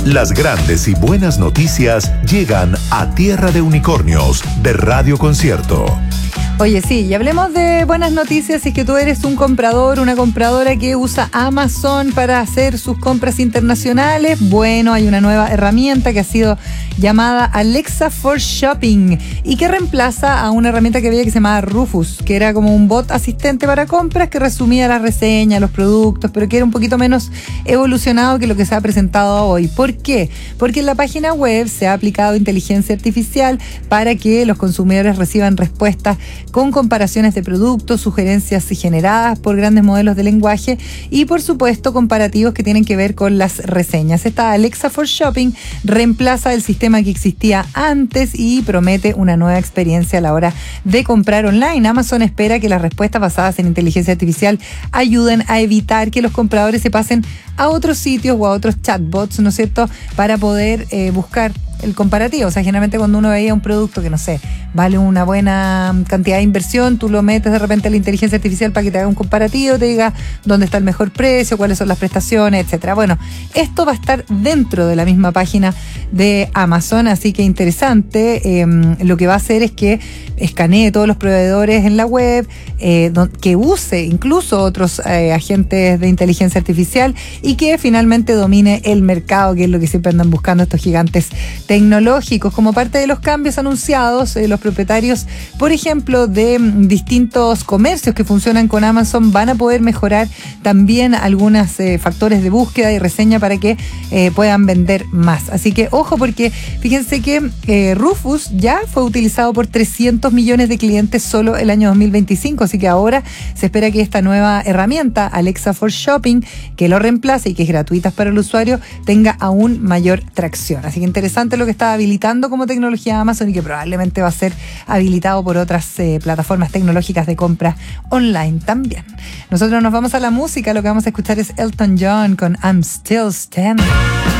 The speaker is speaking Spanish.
Las grandes y buenas noticias llegan a Tierra de Unicornios de Radio Concierto. Oye, sí, y hablemos de buenas noticias. Si es que tú eres un comprador, una compradora que usa Amazon para hacer sus compras internacionales, bueno, hay una nueva herramienta que ha sido llamada Alexa for Shopping y que reemplaza a una herramienta que había que se llamaba Rufus, que era como un bot asistente para compras que resumía las reseñas, los productos, pero que era un poquito menos evolucionado que lo que se ha presentado hoy. ¿Por qué? Porque en la página web se ha aplicado inteligencia artificial para que los consumidores reciban respuestas con comparaciones de productos, sugerencias generadas por grandes modelos de lenguaje y, por supuesto, comparativos que tienen que ver con las reseñas. Esta Alexa for Shopping reemplaza el sistema que existía antes y promete una nueva experiencia a la hora de comprar online. Amazon espera que las respuestas basadas en inteligencia artificial ayuden a evitar que los compradores se pasen a otros sitios o a otros chatbots, ¿no es cierto?, para poder buscar el comparativo. O sea, generalmente cuando uno veía un producto que, no sé, vale una buena cantidad de inversión, tú lo metes de repente a la inteligencia artificial para que te haga un comparativo, te diga dónde está el mejor precio, cuáles son las prestaciones, etcétera. Bueno, esto va a estar dentro de la misma página de Amazon, así que interesante. Lo que va a hacer es que escanee todos los proveedores en la web, que use incluso otros agentes de inteligencia artificial y que finalmente domine el mercado, que es lo que siempre andan buscando estos gigantes tecnológicos. Como parte de los cambios anunciados, los propietarios, por ejemplo, de distintos comercios que funcionan con Amazon van a poder mejorar también algunos factores de búsqueda y reseña para que puedan vender más. Así que ojo, porque fíjense que Rufus ya fue utilizado por 300 millones de clientes solo el año 2025, así que ahora se espera que esta nueva herramienta, Alexa for Shopping, que lo reemplace y que es gratuita para el usuario, tenga aún mayor tracción. Así que interesante lo que está habilitando como tecnología Amazon y que probablemente va a ser habilitado por otras plataformas tecnológicas de compra online también. Nosotros nos vamos a la música, lo que vamos a escuchar es Elton John con I'm Still Standing.